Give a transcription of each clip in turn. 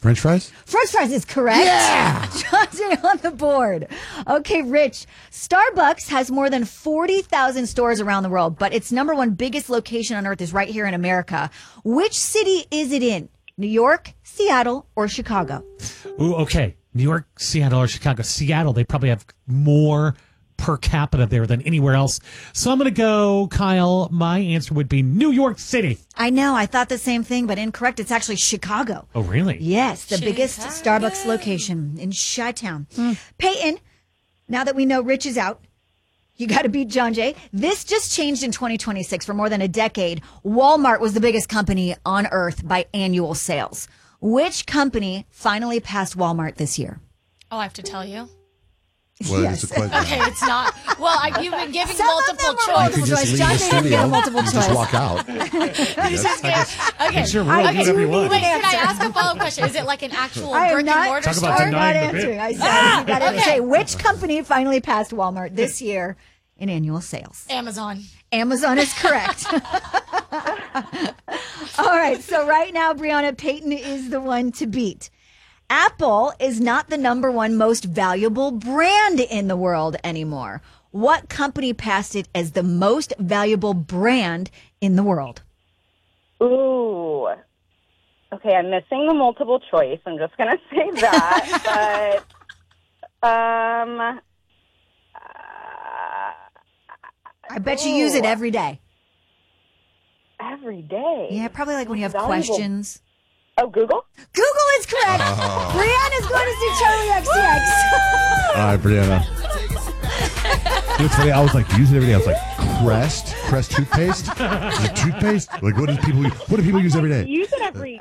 French fries? French fries is correct. Yeah! Johnson on the board. Okay, Rich. Starbucks has more than 40,000 stores around the world, but its number one biggest location on earth is right here in America. Which city is it in? New York, Seattle, or Chicago? Ooh, okay. New York, Seattle, or Chicago. Seattle, they probably have more per capita there than anywhere else. So I'm going to go, Kyle, my answer would be New York City. I know. I thought the same thing, but incorrect. It's actually Chicago. Oh, really? Yes, the biggest Starbucks location in Chi-Town. Peyton, now that we know Rich is out, you got to beat John Jay. This just changed in 2026. For more than a decade, Walmart was the biggest company on earth by annual sales. Which company finally passed Walmart this year? Oh, I have to tell you. Well, Yes. it's a question. Okay, it's not. Well, you've been giving Some of multiple them are choice. You multiple could just choice. leave John the Jay didn't studio. get a multiple You just choice. walk out. It's your rule. Do whatever you want. Wait, can I ask a follow-up question? Is it like an actual I am brick and not, mortar Talk store? about I'm not denying the answering. bid. I said you got to okay. say which company finally passed Walmart this year in annual sales. Amazon. Amazon is correct. All right. So right now, Brianna, Peyton is the one to beat. Apple is not the number one most valuable brand in the world anymore. What company passed it as the most valuable brand in the world? Ooh. Okay, I'm missing the multiple choice. I'm just going to say that. But, I bet you use it every day. every day. Yeah, probably like when you have Valuable. questions. Oh, Google? Google is correct. Brianna's going to see Charlie XCX. All right, Brianna. It's funny. I was like, use it every day. I was like, Crest toothpaste? Is it toothpaste? Like, what do people use every day? Use it every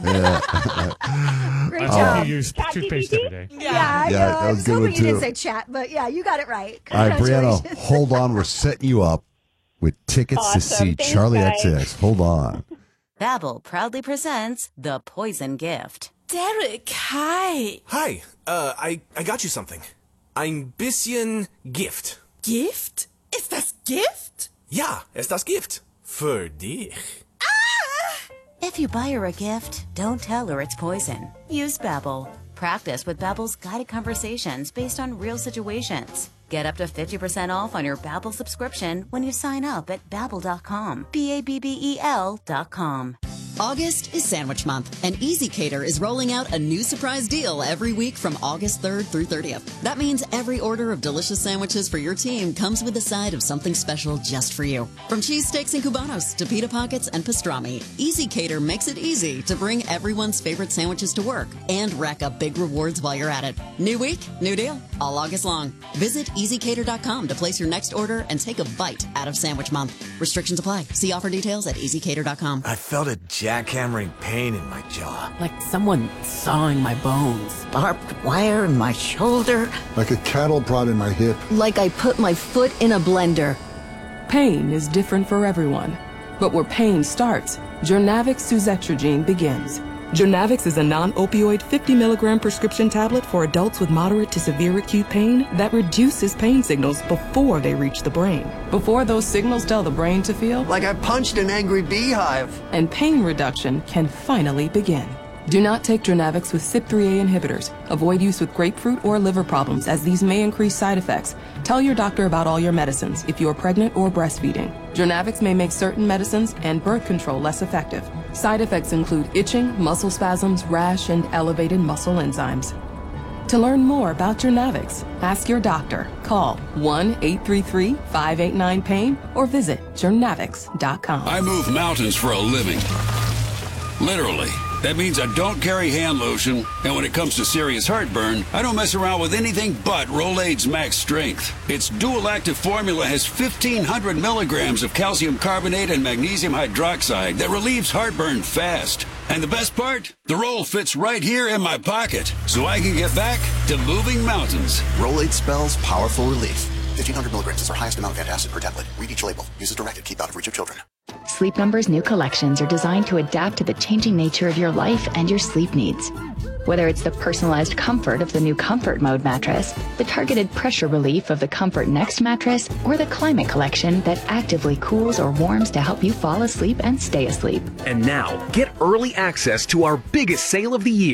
Great I job. think you use toothpaste every day. Yeah, I know. that I was was a good hoping one, you didn't too. say chat, but yeah, you got it right. All right, Brianna, Congratulations. hold on. We're setting you up with tickets to Awesome. see Thanks, Charlie guys. XCX. Hold on. Babbel proudly presents The Poison Gift. Derek, hi. Hi, I got you something. Ein bisschen Gift. Gift? Ist das Gift? Ja, ist das Gift. Für dich. If you buy her a gift, don't tell her it's poison. Use Babbel. Practice with Babbel's guided conversations based on real situations. Get up to 50% off on your Babbel subscription when you sign up at Babbel.com. Babbel.com. August is Sandwich Month, and Easy Cater is rolling out a new surprise deal every week from August 3rd through 30th. That means every order of delicious sandwiches for your team comes with a side of something special just for you. From cheesesteaks and cubanos to pita pockets and pastrami, Easy Cater makes it easy to bring everyone's favorite sandwiches to work and rack up big rewards while you're at it. New week, new deal, all August long. Visit EasyCater.com to place your next order and take a bite out of Sandwich Month. Restrictions apply. See offer details at EasyCater.com. I felt a jackhammering pain in my jaw. Like someone sawing my bones. Barbed wire in my shoulder. Like a cattle prod in my hip. Like I put my foot in a blender. Pain is different for everyone. But where pain starts, Journavx Suzetrigine begins. Journavx is a non-opioid 50-milligram prescription tablet for adults with moderate to severe acute pain that reduces pain signals before they reach the brain. Before those signals tell the brain to feel like I punched an angry beehive. And pain reduction can finally begin. Do not take Journavx with CYP3A inhibitors. Avoid use with grapefruit or liver problems, as these may increase side effects. Tell your doctor about all your medicines if you are pregnant or breastfeeding. Journavx may make certain medicines and birth control less effective. Side effects include itching, muscle spasms, rash, and elevated muscle enzymes. To learn more about Journavx, ask your doctor. Call 1-833-589-PAIN or visit journavx.com. I move mountains for a living. Literally. That means I don't carry hand lotion, and when it comes to serious heartburn, I don't mess around with anything but Rolaids Max Strength. Its dual-active formula has 1,500 milligrams of calcium carbonate and magnesium hydroxide that relieves heartburn fast. And the best part? The roll fits right here in my pocket, so I can get back to moving mountains. Rolaids spells powerful relief. 1,500 milligrams is our highest amount of antacid per tablet. Read each label. Use as directed. Keep out of reach of children. Sleep Number's new collections are designed to adapt to the changing nature of your life and your sleep needs. Whether it's the personalized comfort of the new Comfort Mode mattress, the targeted pressure relief of the Comfort Next mattress, or the Climate Collection that actively cools or warms to help you fall asleep and stay asleep. And now, get early access to our biggest sale of the year.